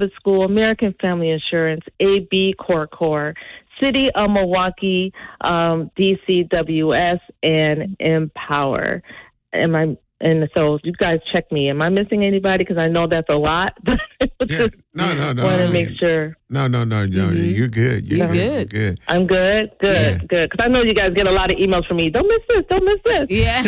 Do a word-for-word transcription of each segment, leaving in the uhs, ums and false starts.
Public School, American Family Insurance, A B Core Core, City of Milwaukee, um, D C W S, and Empower. Am I? And so you guys check me. Am I missing anybody? Because I know that's a lot. Yeah. No, no, no. Want to no. make sure. No, no, no, no. Mm-hmm. You're good. You're, You're good. You're good. good. I'm good. Good. Yeah. Good. Because I know you guys get a lot of emails from me. Don't miss this. Don't miss this.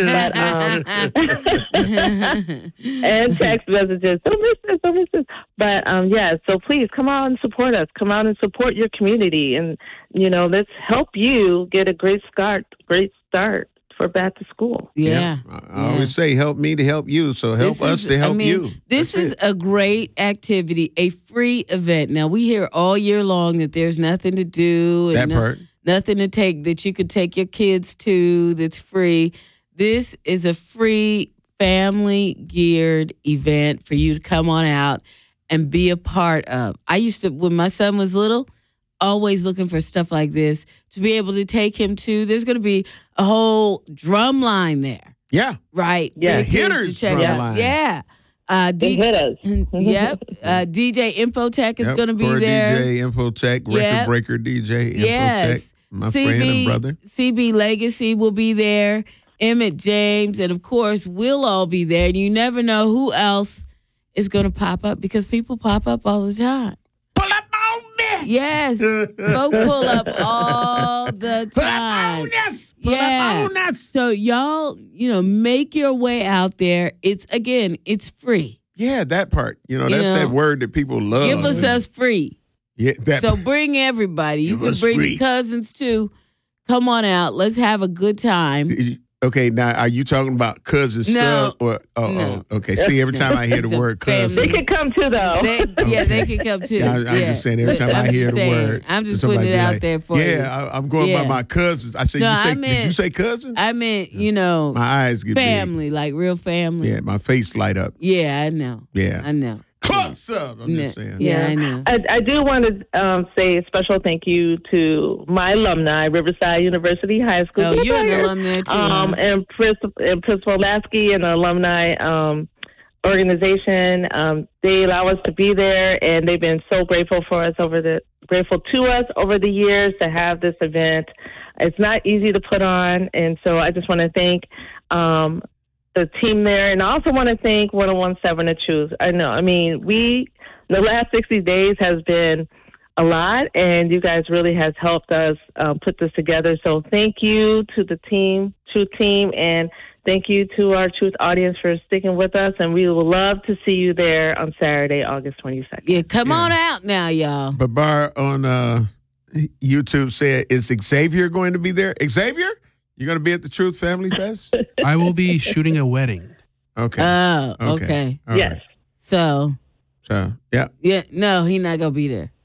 Yeah. But, um, and text messages. Don't miss this. Don't miss this. But um, yeah. So please come out and support us. Come out and support your community, and you know, let's help you get a great start. Great start for back to school. Yeah. I, I always say, help me to help you. So help This us is- to help I mean, you. This That's is it. a great activity, a free event. Now, we hear all year long that there's nothing to do. That and no- part. Nothing to take that you could take your kids to that's free. This is a free family geared event for you to come on out and be a part of. I used to, when my son was little, always looking for stuff like this to be able to take him to. There's going to be a whole drum line there, Yeah. right? Yeah, For the kids to hitters check drum out. line. Yeah. Uh, They D J, hit us. yep. Uh, D J Infotech is Yep. going to be Core there. D J, Infotech, Record Yep. Breaker D J, Infotech. Yes. My friend and brother. C B Legacy will be there. Emmett James, and of course, we'll all be there. And you never know who else is going to pop up because people pop up all the time. Pull up on me. Yes, folk pull up all the Pull time. up on us. Pull Yeah. up on us. So y'all, you know, make your way out there. It's again, it's free. Yeah, that part. You know, You that's know, that word that people love. Give us us free. Yeah, that So bring everybody. You Give can us bring free. cousins too. Come on out. Let's have a good time. Okay, now are you talking about cousins, No. son, or oh, No. oh, okay? See, every time I hear the It's a word family. cousins, They could come too, though. They, yeah, they can come too. Yeah, I- I'm Yeah. just saying, every But time I I'm hear just the saying, word, I'm just somebody putting it be out like, there for yeah, you. I, I'm going Yeah. by my cousins. I said, No, you say, I did meant- you say cousins? I meant, you know, my eyes get family, like real family. big. Yeah, my face light up. Yeah, I know. Yeah. I know. Close up. I'm just saying. Yeah, I know. I, I do want to um, say a special thank you to my alumni, Riverside University High School. Oh, you're an alum there too. Um, huh? and, Principal, and Principal Lasky and the alumni um, organization. Um, they allow us to be there, and they've been so grateful for us over the grateful to us over the years to have this event. It's not easy to put on, and so I just want to thank um, the team there, and I also want to thank one oh one seven The Truth. I know, I mean, we the last sixty days has been a lot, and you guys really has helped us um, put this together. So thank you to the team, Truth team, and thank you to our Truth audience for sticking with us. And we would love to see you there on Saturday, August twenty-second. Yeah, come Yeah. on out now, y'all. But Bar on uh, YouTube said, is Xavier going to be there? Xavier, you going to be at the Truth Family Fest? I will be shooting a wedding. Okay. Oh, Okay. okay. All Yes. right. So, So, yeah. yeah, no, he not going to be there.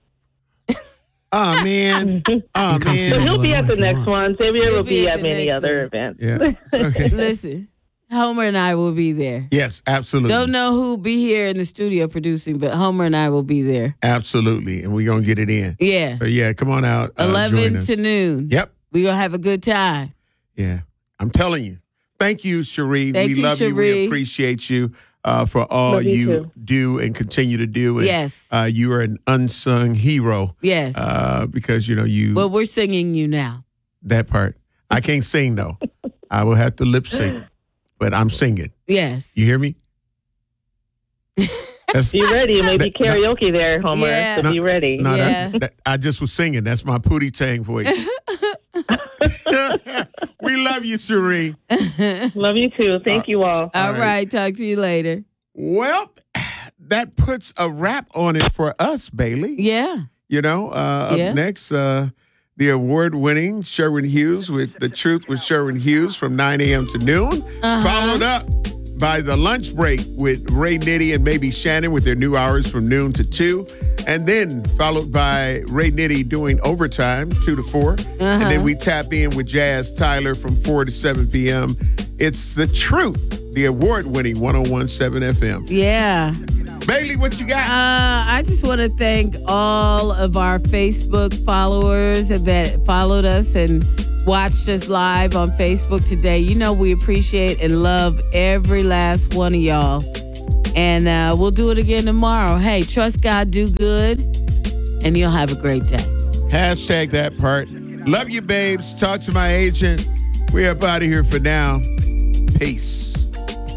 Oh, man. Oh, You come see So man. me. he'll be at the If you next want. one. Xavier He'll will be be at at the many next other one. events. Yeah. Okay. Listen, Homer and I will be there. Yes, absolutely. Don't know who'll be here in the studio producing, but Homer and I will be there. Absolutely. And we're going to get it in. Yeah. So, yeah, come on out. Uh, join eleven us. to noon. Yep. We're going to have a good time. Yeah. I'm telling you. Thank you, Cherie. Thank we you, love you. We Cherie. appreciate you uh, for all Love you you too. do and continue to do. And, Yes. Uh, you are an unsung hero Yes. uh, because, you know, you, well, we're singing you now. that part. I can't sing, though. I will have to lip sync, but I'm singing. Yes. You hear me? That's, Be ready. It may be That- karaoke there, Homer. Yeah. So No, be ready. no, Yeah. that, that, I just was singing. That's my Pootie Tang voice. We love you, Cherie. Love you too. Thank you all. All All right. right. Talk to you later. Well, that puts a wrap on it for us, Bailey. Yeah. You know, uh, Yeah. up next, uh, the award-winning Sherwin Hughes with The Truth with Sherwin Hughes from nine a.m. to noon. Uh-huh. Followed up by The Lunch Break with Ray Nitty and Baby Shannon with their new hours from noon to two. And then followed by Ray Nitty doing overtime, two to four. And then we tap in with Jazz Tyler from four to seven p.m. It's The Truth, the award-winning one oh one point seven F M. Yeah. Bailey, what you got? Uh, I just want to thank all of our Facebook followers that followed us and watched us live on Facebook today. You know we appreciate and love every last one of y'all. And uh, we'll do it again tomorrow. Hey, trust God, do good, and you'll have a great day. Hashtag that part. Love you, babes. Talk to my agent. We're up out of here for now. Peace.